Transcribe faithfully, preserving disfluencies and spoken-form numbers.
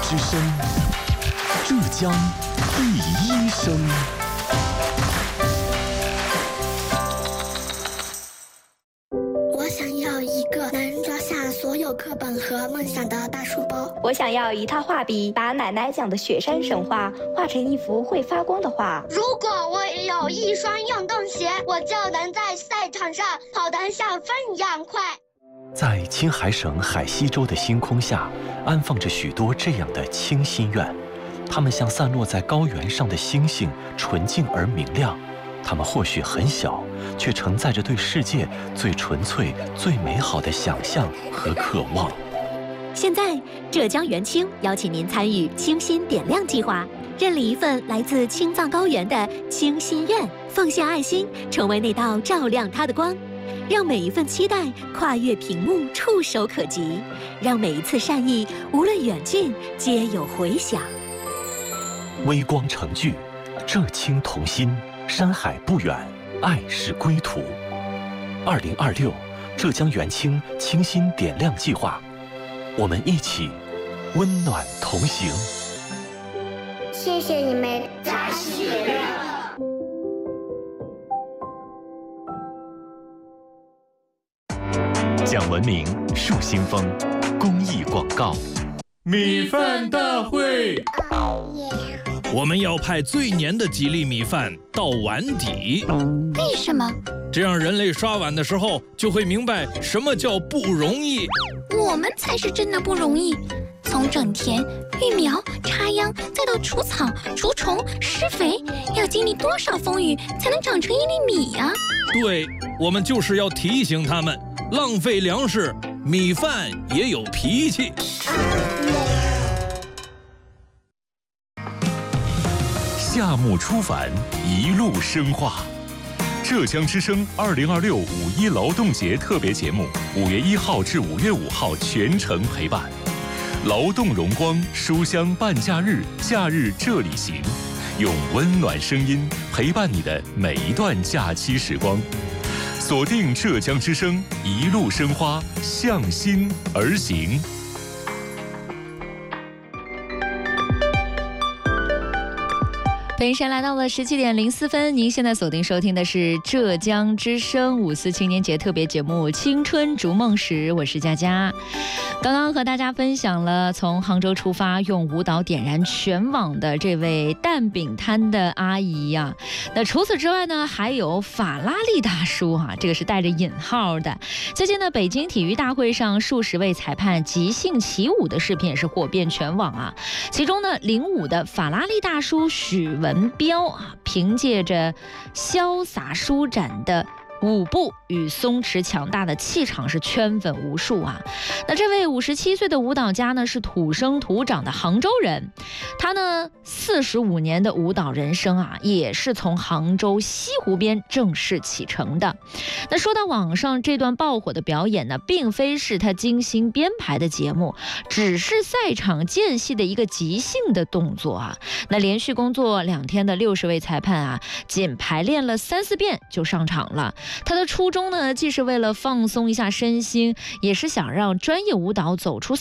之声，浙江第一声。 我想要一个能装下所有课本和梦想的大书包。 我想要一套画笔，把奶奶讲的雪山神话画成一幅会发光的画。 如果我也有一双运动鞋，我就能在赛场上跑得像风一样快。 在青海省海西州的星空下，安放着许多这样的清心愿，它们像散落在高原上的星星，纯净而明亮。它们或许很小，却承载着对世界最纯粹、最美好的想象和渴望。 现在，浙江元清邀请您参与清心点亮计划，认领一份来自青藏高原的清心愿，奉献爱心，成为那道照亮它的光。让每一份期待跨越屏幕，触手可及；让每一次善意，无论远近，皆有回响。 微光成炬，浙青同心，山海不远，爱是归途。二零二六，浙江元清清心点亮计划，我们一起温暖同行。 谢谢你们，扎西点亮。 讲文明树新风，公益广告。 米饭大会，我们要派最黏的几粒米饭到碗底。 为什么？ 这样人类刷碗的时候就会明白什么叫不容易。 我们才是真的不容易。从整田、育苗、插秧，再到除草、除虫、施肥，要经历多少风雨才能长成一粒米呀？ 对，我们就是要提醒他们，浪费粮食，米饭也有脾气。 夏木出凡，一路深化。浙江之声二零二六五一劳动节特别节目，五月一号至五月五号全程陪伴。劳动荣光，书香半假日，假日这里行，用温暖声音陪伴你的每一段假期时光。锁定浙江之声，一路生花，向心而行。 北京时间来到了十七点零四分，您现在锁定收听的是浙江之声五四青年节特别节目《青春逐梦时》，我是佳佳。刚刚和大家分享了从杭州出发用舞蹈点燃全网的这位蛋饼摊的阿姨呀、啊。那除此之外呢，还有法拉利大叔啊，这个是带着引号的。最近呢，北京体育大会上数十位裁判即兴起舞的视频也是火遍全网啊。其中呢，领舞的法拉利大叔许文文彪啊，凭借着潇洒舒展的舞步与松弛强大的气场是圈粉无数啊。那这位五十七岁的舞蹈家呢，是土生土长的杭州人，他呢四十五年的舞蹈人生啊，也是从杭州西湖边正式启程的。那说到网上这段爆火的表演呢，并非是他精心编排的节目，只是赛场间隙的一个即兴的动作啊。那连续工作两天的六十位裁判啊，仅排练了三四遍就上场了。他的初衷呢，既是为了放松一下身心，也是想让专业舞蹈走出